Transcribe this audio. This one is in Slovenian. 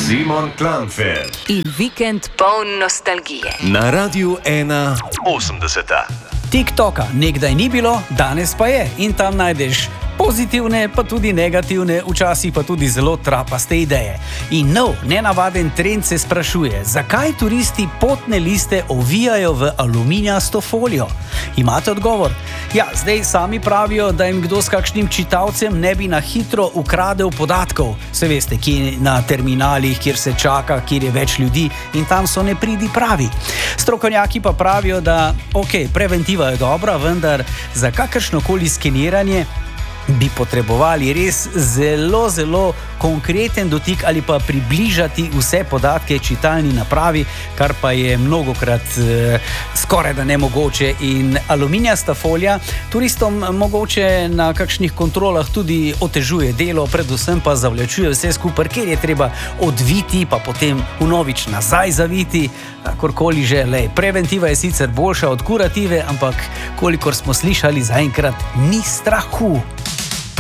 Simon Klanfeld in vikend poln nostalgije. Na Radiu 1.80. TikToka nekdaj ni bilo, danes pa je in tam najdeš pozitivne, pa tudi negativne, včasih pa tudi zelo trapaste ideje. In nov, nenavaden trend se sprašuje, zakaj turisti potne liste ovijajo v aluminijasto folijo? Imate odgovor? Ja, zdaj sami pravijo, da jim kdo s kakšnim čitalcem ne bi na hitro ukradel podatkov. Se veste, kje na terminalih, kjer se čaka, kjer je več ljudi in tam so nepridi pravi. Strokovnjaki pa pravijo, da preventiva je dobra, vendar za kakršnokoli skeniranje bi potrebovali res zelo, zelo konkreten dotik ali pa približati vse podatke čitalni napravi, kar pa je mnogokrat skoraj da nemogoče. In aluminijasta folija turistom mogoče na kakšnih kontrolah tudi otežuje delo, predvsem pa zavlačuje vse skupaj, ker je treba odviti, pa potem vnovič nazaj zaviti, kakorkoli že. Preventiva je sicer boljša od kurative, ampak kolikor smo slišali, zaenkrat ni strahu.